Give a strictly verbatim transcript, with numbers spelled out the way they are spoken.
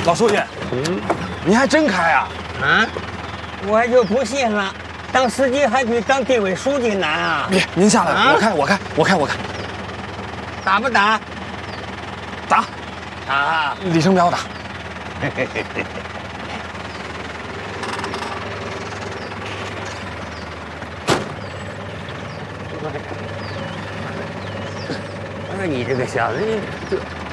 老书记，嗯，你还真开啊？ 啊，我还就不信了，当司机还比当地委书记难啊！ 别，您下来，啊、我开，我开，我开，我开。 打不打？ 打， 打， 李生苗打。 嘿嘿嘿嘿。哎，你这个小子，你这。